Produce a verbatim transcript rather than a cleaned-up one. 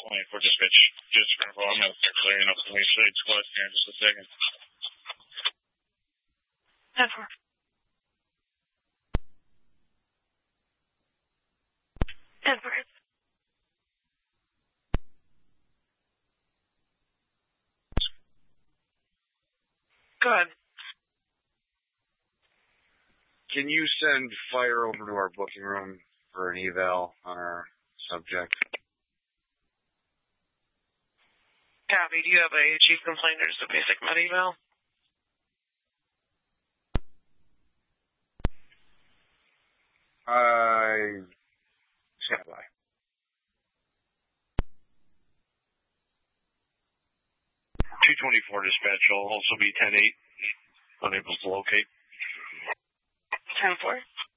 twenty-four dispatch. Just confirm. I'm going to start clearing up the Wayside squad here in just a second. ten four. ten four. Go ahead. Can you send fire over to our booking room for an eval on our subject? Copy. Do you have a chief complaint or just a basic med eval? I stand by. two twenty-four dispatch will also be ten eight. Unable to locate. ten four.